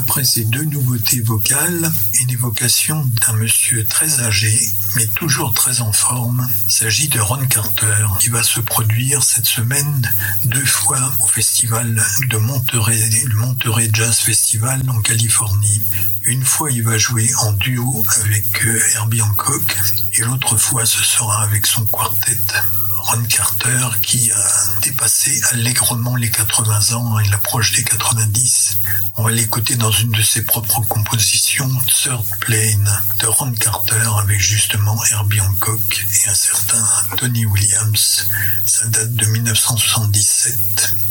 Après ces deux nouveautés vocales, une évocation d'un monsieur très âgé, mais toujours très en forme. Il s'agit de Ron Carter, qui va se produire cette semaine 2 fois au festival de Monterey, le Monterey Jazz Festival en Californie. Une fois, il va jouer en duo avec Herbie Hancock, et l'autre fois, ce sera avec son quartet. Ron Carter qui a dépassé allègrement les 80 ans, il approche des 90. On va l'écouter dans une de ses propres compositions, Third Plane, de Ron Carter, avec justement Herbie Hancock et un certain Tony Williams. Ça date de 1977.